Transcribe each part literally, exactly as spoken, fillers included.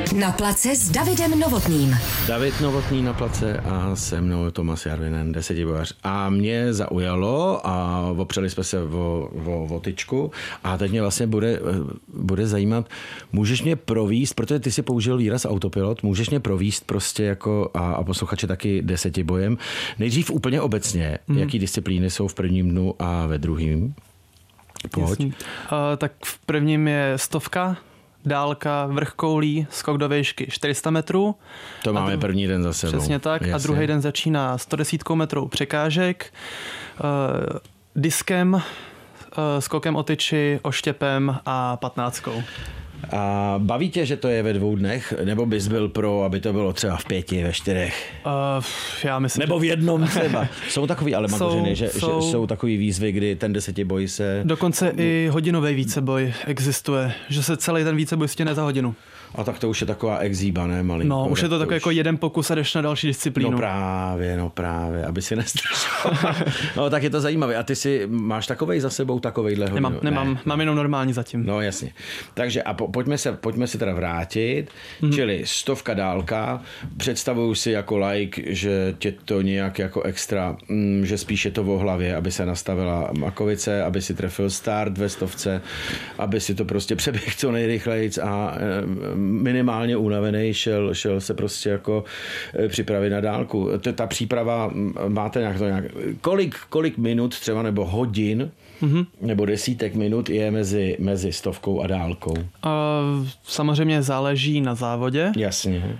Na place s Davidem Novotným. David Novotný na place a se mnou Tomas Jarvinen, desetibojař. A mě zaujalo a opřeli jsme se o, o, o tyčku a teď mě vlastně bude, bude zajímat, můžeš mě províst, protože ty si použil výraz autopilot, můžeš mě províst prostě jako a, a posluchače taky desetibojem. Nejdřív úplně obecně, mm. jaký disciplíny jsou v prvním dnu a ve druhém? Pojď. Uh, tak v prvním je stovka, dálka, vrch koulí, skok do výšky čtyři sta metrů. To máme dru- první den za sebou. Přesně tak. Jasně. A druhý den začíná sto deset metrů překážek, uh, diskem, uh, skokem o tyči, oštěpem a patnáctkou. A baví tě, že to je ve dvou dnech? Nebo bys byl pro, aby to bylo třeba v pěti, ve čtyřech? Uh, já myslím, Nebo v jednom třeba. Jsou takový ale magořiny, že, jsou, že jsou takový výzvy, kdy ten desetiboj se... Dokonce i hodinový víceboj existuje, že se celý ten víceboj stihne za hodinu. A tak to už je taková exíba, ne? Malinko, no, už je to takový už... jako jeden pokus a jdeš na další disciplínu. No právě, no právě, aby si nestresoval. No tak je to zajímavé. A ty si máš takovej za sebou takovejhle hodinu? Nemám, nemám, ne. Mám jenom normální zatím. No jasně. Takže a po, pojďme, se, pojďme se teda vrátit, mm-hmm. čili stovka dálka. Představuju si jako like, že tě to nějak jako extra, mm, že spíš je to o hlavě, aby se nastavila makovice, aby si trefil start ve stovce, aby si to prostě přeběh co nejrychlejc a minimálně unavený, šel, šel se prostě jako připravit na dálku. Ta příprava, máte nějak to nějak, kolik, kolik minut třeba nebo hodin, mm-hmm. nebo desítek minut je mezi, mezi stovkou a dálkou? Uh, samozřejmě záleží na závodě. Jasně.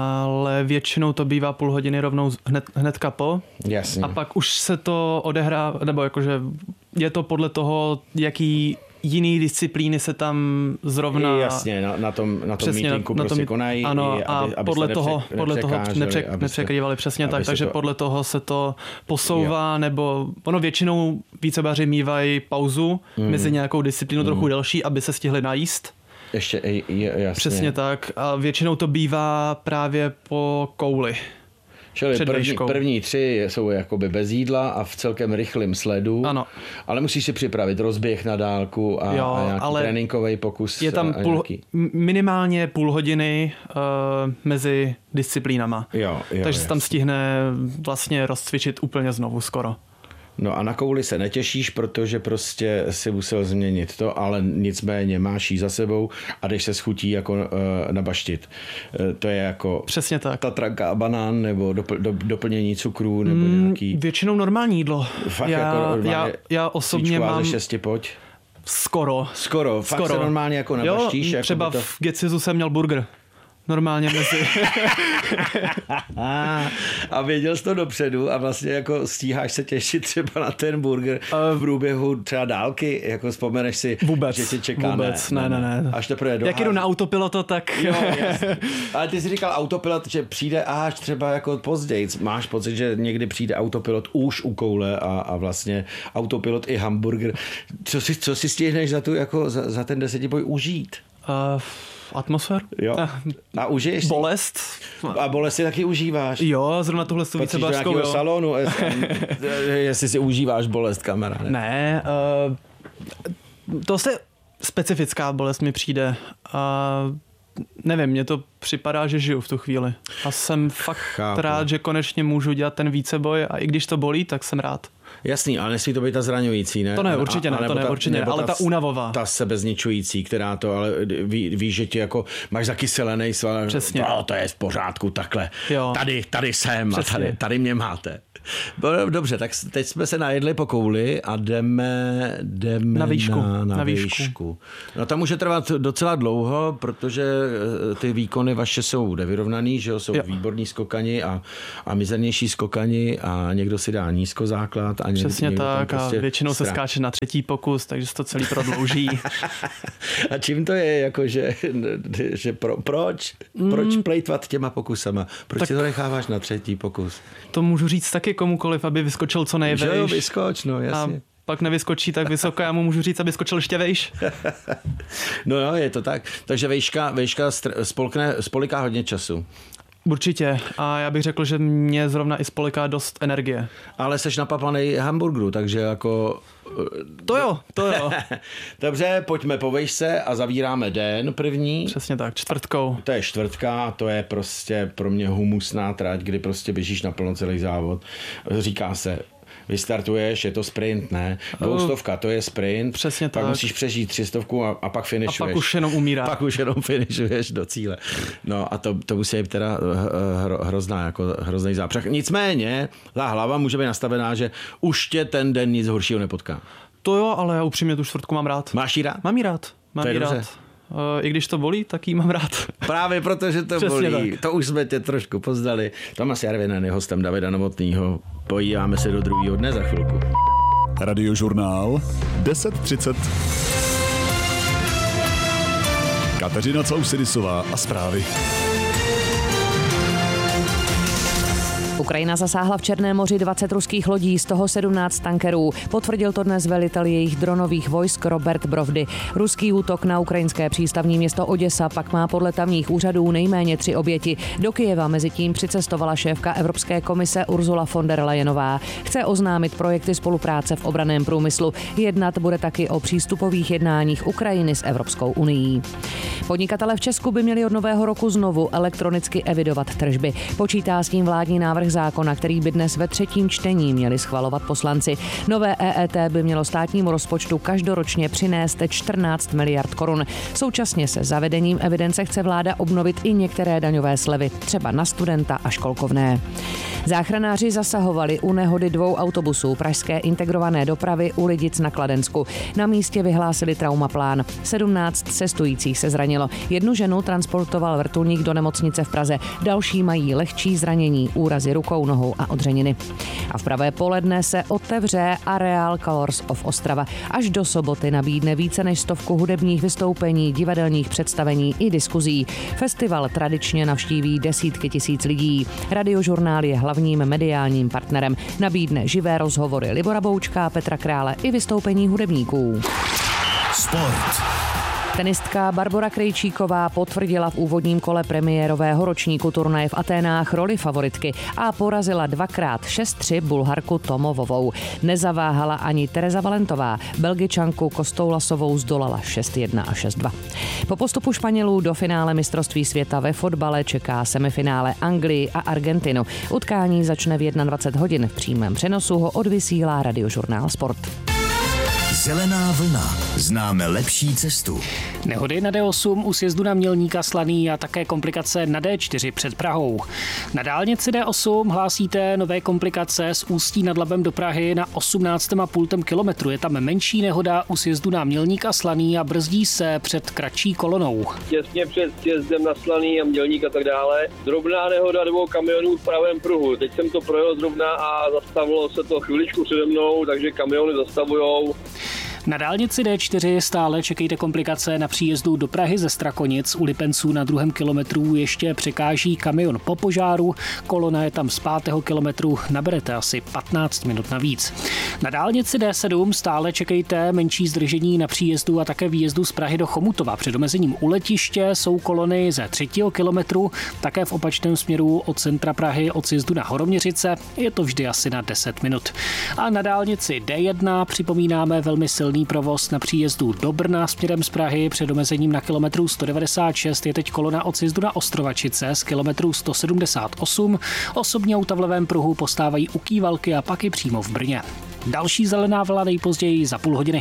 Ale většinou to bývá půl hodiny rovnou hned, hnedka po. Jasně. A pak už se to odehrá, nebo jakože je to podle toho, jaký jiný disciplíny se tam zrovna... Jasně, na, na tom, na tom meetinku na, prostě konají. Ano, a aby, aby podle toho, podle toho nepře, nepřekrývali přesně tak, takže to... podle toho se to posouvá, jo. Nebo ono většinou vícebaři mívají pauzu mm. mezi nějakou disciplínou mm. trochu delší, aby se stihli najíst. Ještě, je, jasně. Přesně tak. A většinou to bývá právě po kouli. Čili první, první tři jsou jakoby bez jídla a v celkem rychlém sledu, ano. Ale musíš si připravit rozběh na dálku a, jo, a nějaký tréninkový pokus. Je tam půl, nějaký... minimálně půl hodiny uh, mezi disciplínama, jo, jo, takže jasný. se tam stihne vlastně rozcvičit úplně znovu skoro. No a na kouli se netěšíš, protože prostě si musel změnit to, ale nicméně máš jí za sebou a jdeš se schutí jako uh, nabaštit. Uh, to je jako přesně tak. Tatranka a banán nebo dopl- do, doplnění cukrů nebo mm, nějaký... Většinou normální jídlo. Fakt já, jako normálně já, já osobně mám... ze šesti pojď. Skoro. Skoro. Fakt Skoro. Se normálně jako nabaštíš. Jo, jako třeba to... v Gecizu jsem měl burger. Normálně mezi. A věděl jsi to dopředu a vlastně jako stíháš se těšit třeba na ten burger v průběhu třeba dálky, jako vzpomeneš si, vůbec, že tě čeká. Vůbec, ne, ne, ne. ne. Až teprve Jak jdu na autopiloto, tak... Jo, jasně. Ale ty jsi říkal autopilot, že přijde až třeba jako později. Máš pocit, že někdy přijde autopilot už u koule a, a vlastně autopilot i hamburger. Co si, co si stihneš za, tu, jako za, za ten desetiboj užít? Uh, Atmosfér. Jo. A užiješ si? Bolest. A bolest si taky užíváš? Jo, zrovna tohle s tou vícebařskou, jo. Salonu, jestli si užíváš bolest, kamaráde. Ne, uh, to je specifická bolest mi přijde. Uh, nevím, mně to připadá, že žiju v tu chvíli. A jsem fakt Chápu. rád, že konečně můžu dělat ten víceboj a i když to bolí, tak jsem rád. Jasný, ale nesmí to být ta zraňující, ne? To ne, určitě ne, to ne, ta, určitě ne, ale ta, ta únavová. Ta sebezničující, která to, ale víš, ví, že ti jako máš zakyselený sval. Přesně. No, to je v pořádku, takhle. Jo. Tady, tady jsem Přesně. a tady, tady mě máte. Dobře, tak teď jsme se najedli po kouli a jdeme, jdeme na výšku. Na, na, na výšku. výšku. No tam může trvat docela dlouho, protože ty výkony vaše jsou nevyrovnaný, že jo? Jsou jo. výborní skokani a, a mizernější skokani a někdo si dá nízko základ. A někdo, Přesně někdo tak prostě a většinou strach. se skáče na třetí pokus, takže se to celý prodlouží. A čím to je, jako, že, že pro, proč? Mm. Proč plejtvat těma pokusama? Proč tak si to necháváš na třetí pokus? To můžu říct taky komukoliv, aby vyskočil co nejvejš. Že jo, vyskoč, no jasně. A pak nevyskočí tak vysoko, já mu můžu říct, aby skočil ještě vejš. No jo, je to tak. Takže vejška, vejška spolkne, spoliká hodně času. Určitě. A já bych řekl, že mě zrovna i spoleká dost energie. Ale seš napapanej hamburgeru, takže jako... To jo, to jo. Dobře, pojďme po vejšce a zavíráme den první. Přesně tak, čtvrtkou. To je čtvrtka, to je prostě pro mě humusná trať, kdy prostě běžíš naplno celý závod. Říká se, vystartuješ, je to sprint, ne? Dvoustovka, to je sprint. Přesně pak tak. musíš přežít třistovku a, a pak finišuješ. A pak už jenom umíráš. Pak už jenom finišuješ do cíle. No a to, to musí být teda hro, hrozná, jako hrozný zápřah. Nicméně, ta hlava může být nastavená, že už tě ten den nic horšího nepotká. To jo, ale já upřímně tu čtvrtku mám rád. Máš jí rád? Mám jí rád. Mám to je jí rád. dobře. I když to bolí, tak jí mám rád. Právě protože to Přesně bolí. tak. To už jsme tě trošku poznali. Tomáš Jarvinen je hostem Davida Novotnýho. Podíváme se do druhého dne za chvilku. Radiožurnál deset třicet. Kateřina Causidisová a zprávy. Ukrajina zasáhla v Černém moři dvacet ruských lodí, z toho sedmnáct tankerů. Potvrdil to dnes velitel jejich dronových vojsk Robert Brovdy. Ruský útok na ukrajinské přístavní město Oděsa pak má podle tamních úřadů nejméně tři oběti. Do Kyjeva mezitím přicestovala šéfka Evropské komise Ursula von der Leyenová. Chce oznámit projekty spolupráce v obranném průmyslu. Jednat bude taky o přístupových jednáních Ukrajiny s Evropskou unií. Podnikatelé v Česku by měli od nového roku znovu elektronicky evidovat tržby. Počítá s tím vládní návrh zákona, který by dnes ve třetím čtení měli schvalovat poslanci. Nové E E T by mělo státnímu rozpočtu každoročně přinést čtrnáct miliard korun. Současně se zavedením evidence chce vláda obnovit i některé daňové slevy, třeba na studenta a školkovné. Záchranáři zasahovali u nehody dvou autobusů pražské integrované dopravy u Lidic na Kladensku. Na místě vyhlásili traumaplán. sedmnáct cestujících se zranilo. Jednu ženu transportoval vrtulník do nemocnice v Praze. Další mají lehčí zranění, úrazy rukou, nohou a odřeniny. A v pravé poledne se otevře areál Colors of Ostrava. Až do soboty nabídne více než stovku hudebních vystoupení, divadelních představení i diskuzí. Festival tradičně navštíví desítky tisíc lidí. Radiožurnál je hlavním mediálním partnerem. Nabídne živé rozhovory Libora Boučka, Petra Krále i vystoupení hudebníků. Sport. Tenistka Barbora Krejčíková potvrdila v úvodním kole premiérového ročníku turnaje v Aténách roli favoritky a porazila dvakrát šest tři Bulharku Tomovovou. Nezaváhala ani Tereza Valentová, Belgičanku Kostoulasovou zdolala šest jedna a šest dva. Po postupu Španělů do finále mistrovství světa ve fotbale čeká semifinále Anglii a Argentinu. Utkání začne v dvacet jedna hodin. V přímém přenosu ho odvysílá Radiožurnál Sport. Zelená vlna. Známe lepší cestu. Nehody na D osm u sjezdu na Mělníka Slaný a také komplikace na D čtyři před Prahou. Na dálnici D osm hlásíte nové komplikace z Ústí nad Labem do Prahy na osmnáct a půl kilometru. Je tam menší nehoda u sjezdu na Mělníka Slaný a brzdí se před kratší kolonou. Těsně před sjezdem na Slaný a Mělník a tak dále. Drobná nehoda dvou kamionů v pravém pruhu. Teď jsem to projel zrovna a zastavilo se to chviličku přede mnou, takže kamiony zastavujou. Na dálnici D čtyři stále čekejte komplikace na příjezdu do Prahy ze Strakonic. U Lipenců na druhém kilometru ještě překáží kamion po požáru. Kolona je tam z pátého kilometru, naberete asi patnáct minut navíc. Na dálnici D sedm stále čekejte menší zdržení na příjezdu a také výjezdu z Prahy do Chomutova. Před omezením u letiště jsou kolony ze třetího kilometru, také v opačném směru od centra Prahy od sjezdu na Horoměřice. Je to vždy asi na deset minut. A na dálnici D jedna připomínáme velmi silný provoz na příjezdu do Brna směrem z Prahy. Před omezením na kilometru sto devadesát šest je teď kolona od sjezdu na Ostrovačice z kilometru sto sedmdesát osm. Osobní auta v levém pruhu postávají u Kývalky a pak i přímo v Brně. Další zelená vlna nejpozději za půl hodiny.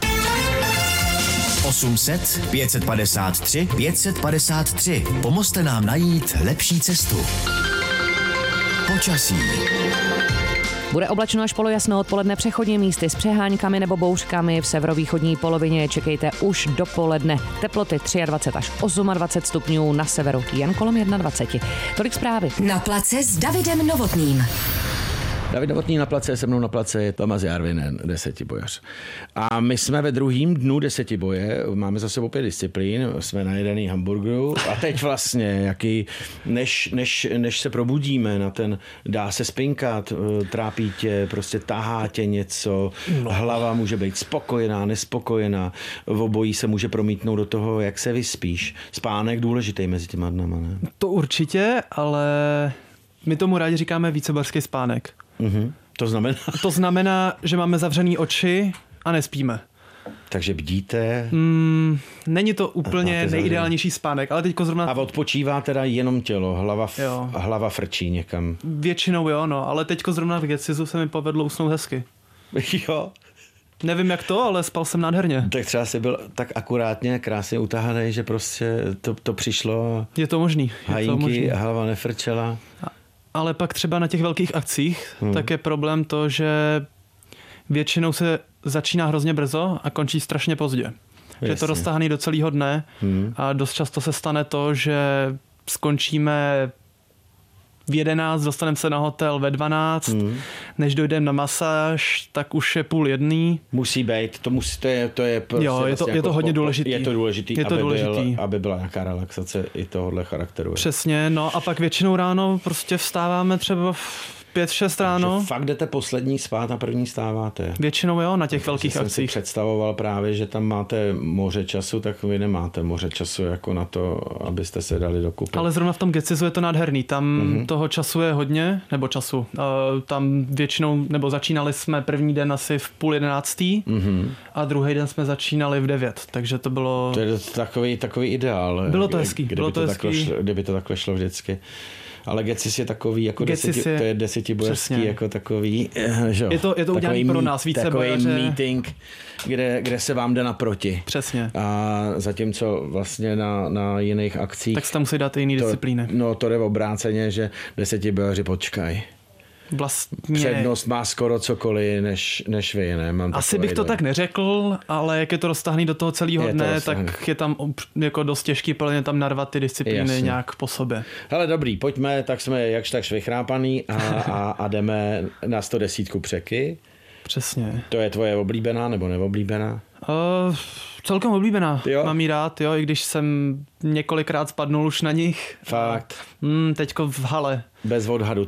osm set, pět set padesát tři, pět set padesát tři. Pomozte nám najít lepší cestu. Počasí. Bude oblačno až polojasno, odpoledne přechodně místy s přeháňkami nebo bouřkami. V severovýchodní polovině čekejte už dopoledne. Teploty dvacet tři až dvacet osm stupňů, na severu jen kolem dvacet jedna. Tolik zprávy. Na place s Davidem Novotným. David Novotný na place, se mnou na place je Tomáš Jarvinen, desetibojař. A my jsme ve druhém dnu desetiboje, máme za sebou pět disciplín, jsme na jedený hamburgeru a teď vlastně, jaký, než, než, než se probudíme na ten, dá se spinkat, trápí tě, prostě tahá tě něco, no. Hlava může být spokojená, nespokojená, v obojí se může promítnout do toho, jak se vyspíš. Spánek důležitý mezi těma dnama, ne? To určitě, ale my tomu rádi říkáme vícebarský spánek. Mm-hmm. To znamená? To znamená, že máme zavřený oči a nespíme. Takže bdíte? Mm, není to úplně nejideálnější spánek, ale teďko zrovna... A odpočívá teda jenom tělo, hlava, f... hlava frčí někam. Většinou jo, no, ale teďko zrovna v Gecizu se mi povedlo usnout hezky. Jo. Nevím jak to, ale spal jsem nádherně. Tak třeba jsi byl tak akurátně, krásně utahaný, že prostě to, to přišlo. Je to možný. Je hajinky, to možný. Hlava nefrčela. Ale pak třeba na těch velkých akcích, hmm. tak je problém to, že většinou se začíná hrozně brzo a končí strašně pozdě. Jasně. Že je to roztahaný do celého dne hmm. a dost často se stane to, že skončíme v jedenáct, dostaneme se na hotel ve dvanáct, hmm. než dojdeme na masáž, tak už je půl jedný. Musí být, to, musí, to je to je prostě jo, je to, vlastně je to jako hodně po, důležitý. Je to důležitý, je to aby, důležitý. Byl, aby byla nějaká relaxace i tohohle charakteru. Přesně, no a pak většinou ráno prostě vstáváme třeba v pět, šest ráno. Takže fakt jdete poslední spát a první stáváte. Většinou jo, na těch velkých jsem akcích. Jsem si představoval právě, že tam máte moře času, tak vy nemáte moře času jako na to, abyste se dali dokupy. Ale zrovna v tom Gecizu je to nádherný. Tam mm-hmm. toho času je hodně, nebo času. Uh, tam většinou, nebo začínali jsme první den asi v půl jedenáctý mm-hmm. a druhý den jsme začínali v devět, takže to bylo... To je takový, takový ideál. Bylo to hezký. Kdyby, bylo to, to hezký. Šlo, kdyby to takhle šlo vždycky. Ale Gecis je takový, jako Gecis deseti, je, to je desetibojařský, jako takový, že je to, je to udělaný pro nás více takový bojaře. meeting, kde, kde se vám jde naproti. Přesně. A zatímco vlastně na, na jiných akcích... Tak se tam musí dát i jiný to, disciplíny. No to jde obráceně, že desetibojaři počkaj. Vlastně... Přednost má skoro cokoliv, než, než vy, ne? Mám asi bych to tak neřekl, ale jak je to roztáhný do toho celého je dne, tak je tam jako dost těžký plně tam narvat ty disciplíny Jasně. nějak po sobě. Hele, dobrý, pojďme, tak jsme jakž takž vychrápaný a, a, a jdeme na sto deset překy. Přesně. To je tvoje oblíbená nebo neoblíbená? Uh, celkem oblíbená. Jo. Mám jí rád, jo, i když jsem několikrát spadnul už na nich. Fakt. Mm, teďko v hale. Bez odhadu.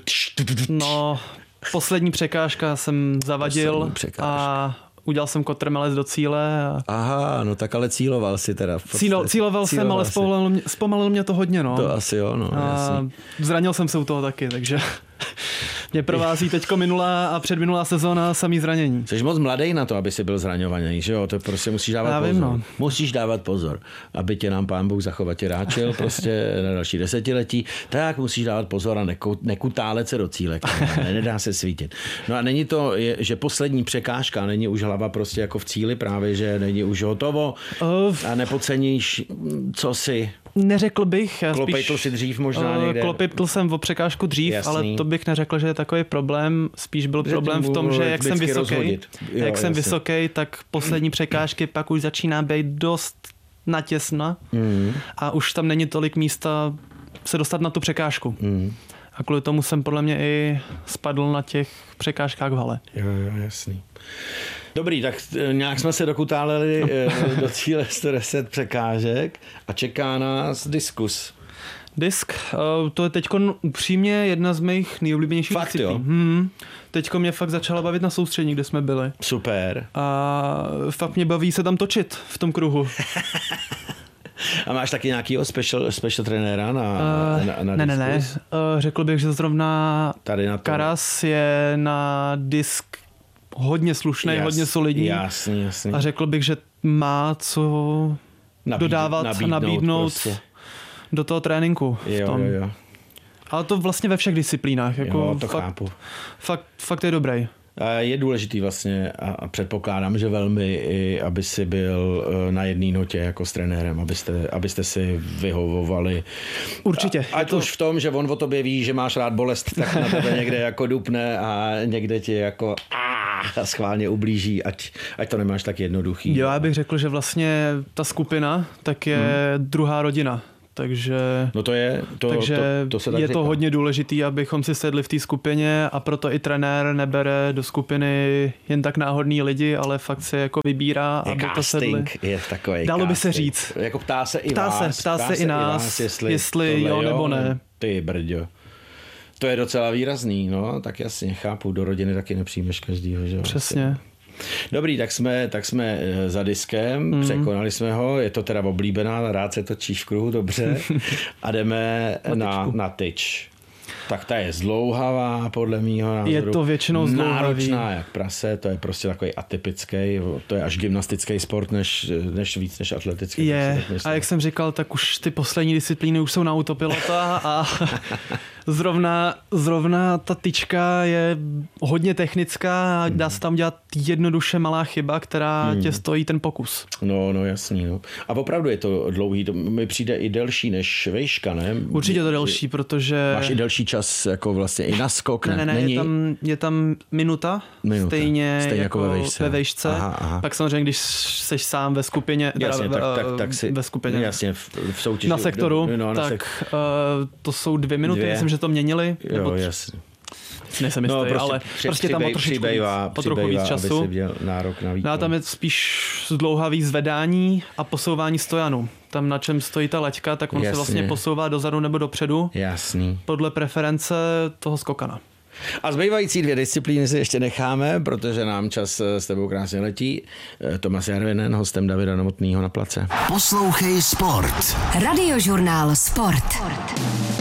No, poslední překážka jsem zavadil překážka. a udělal jsem kotrmelec do cíle. A... Aha, no tak ale cíloval si teda. Cílo, cíloval, cíloval jsem, ale zpomalil mě, zpomalil mě to hodně, no. To asi jo, no. A zranil jsem se u toho taky, takže mě provází teďko minulá a předminulá sezóna samý zranění. Jsi moc mladý na to, aby si byl zraňovaný, že jo? To prostě musíš dávat Já pozor. Vím, no. Musíš dávat pozor, aby tě nám pán Bůh zachovatě ráčil prostě na další desetiletí. Tak musíš dávat pozor a neku, nekutálet se do cíle. Nedá se svítit. No a není to, je, že poslední překážka, není už hlava prostě jako v cíli právě, že není už hotovo uh, a nepodceníš, co si... Neřekl bych. Klopejtl si dřív možná někde. Klopejtl jsem o překážku dřív, Jasný. ale to bych neřekl, že je takový problém. Spíš byl problém v tom, že jak jsem vysoký, jo, jak jasný. jsem vysoký, tak poslední překážky pak už začíná být dost natěsna mm. a už tam není tolik místa se dostat na tu překážku. Mm. A kvůli tomu jsem podle mě i spadl na těch překážkách v hale. Jo, jo, jasný. Dobrý, tak nějak jsme se dokutáleli do cíle sto deset překážek a čeká nás diskus. Disk, to je teďko upřímně jedna z mých nejoblíbenějších fakt, disciplín. Hmm. Teďko mě fakt začala bavit na soustřední, kde jsme byli. Super. A fakt mě baví se tam točit v tom kruhu. A máš taky nějakýho special, special trenéra na, uh, na, na Ne, ne, ne. Uh, řekl bych, že zrovna tady na to. Karas je na disk hodně slušný, Jas, hodně solidní. Jasný, jasný. A řekl bych, že má co Nabíd, dodávat, nabídnout, nabídnout prostě. do toho tréninku. Jo, v tom. jo, jo. Ale to vlastně ve všech disciplínách. Jako jo, to fakt, chápu. Fakt, fakt je dobrý. Je důležitý vlastně a předpokládám, že velmi, i aby si byl na jedné notě jako s trenérem, abyste, abyste si vyhovovali. Určitě. A, ať to... už v tom, že on o tobě ví, že máš rád bolest, tak na tebe někde jako dupne a někde ti jako a schválně ublíží, ať, ať to nemáš tak jednoduchý. Jo, já bych řekl, že vlastně ta skupina tak je hmm. druhá rodina. takže... No to je, to, takže to, to se tak je říká. to hodně důležitý, abychom si sedli v té skupině a proto i trenér nebere do skupiny jen tak náhodný lidi, ale fakt se jako vybírá, je aby to sedli. Je takový Dalo by se casting. říct. Jako ptá se i ptá vás. Se, ptá, ptá se i nás, vás, jestli, jestli jo nebo ne. Ty brďo. To je docela výrazný, no, tak jasně, chápu, do rodiny taky nepřijmeš každýho, že? Přesně. Dobrý, tak jsme, tak jsme za diskem, mm. překonali jsme ho, je to teda oblíbená, rád se točí v kruhu, dobře, a jdeme na, na, na tyč. Tak ta je zdlouhavá, podle mýho názoru. Je to většinou zdlouhavý. Náročná jak prase, to je prostě takový atypický, to je až gymnastický sport, než, než víc než atletický. Je, a jak jsem říkal, tak už ty poslední disciplíny už jsou na autopilota a zrovna, zrovna ta tyčka je hodně technická a dá se tam dělat jednoduše malá chyba, která hmm. tě stojí ten pokus. No, no jasný. No. A opravdu je to dlouhý, to mi přijde i delší než vejška, ne? Určitě to delší, protože... Máš i delší čas jako vlastně i na skok, ne? Ne, ne, Není? je tam, je tam minuta, minuta. Stejně, Stejně jako, jako ve vejšce. Ve vejšce. Aha, aha. Pak samozřejmě, když seš sám ve skupině, jasně, teda, tak, tak, tak si, ve skupině, jasně, v, v soutěži. na sektoru, do, no, na tak sek... uh, to jsou dvě minuty, dvě. Myslím, že to měnili. Jo, nebo jasně. Nejsem jistý, no, prostě, ale při, prostě tam o trošičku víc, o trochu víc času. Aby si měl nárok na výkon. No a tam je spíš zdlouhavý zvedání a posouvání stojanu. Tam na čem stojí ta laťka, tak on Jasně. se vlastně posouvá dozadu nebo dopředu. Jasný. Podle preference toho skokana. A zbývající dvě disciplíny si ještě necháme, protože nám čas s tebou krásně letí. Tomáš Jarvinen, hostem Davida Novotnýho na place. Poslouchej sport. Radiožurnál Sport.